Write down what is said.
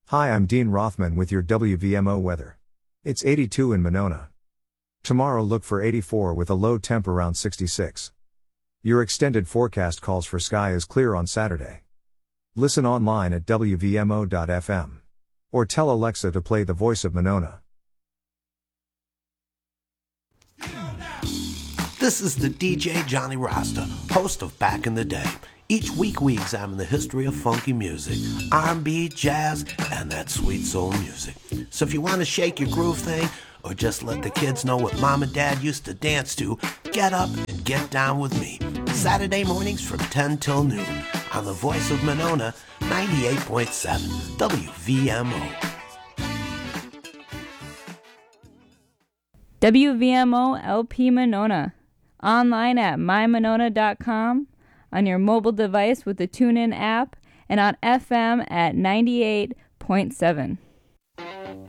Hi, I'm Dean Rothman with your WVMO weather. It's 82 in Monona. Tomorrow look for 84 with a low temp around 66. Your extended forecast calls for sky is clear on Saturday. Listen online at WVMO.fm. Or tell Alexa to play the voice of Monona. This is the DJ Johnny Rasta, host of Back in the Day. Each week we examine the history of funky music, R&B, jazz, and that sweet soul music. So if you want to shake your groove thing, or just let the kids know what mom and dad used to dance to, get up and get down with me. Saturday mornings from 10 till noon on the voice of Monona, 98.7 WVMO. WVMO LP Monona. Online at mymonona.com, on your mobile device with the TuneIn app, and on FM at 98.7.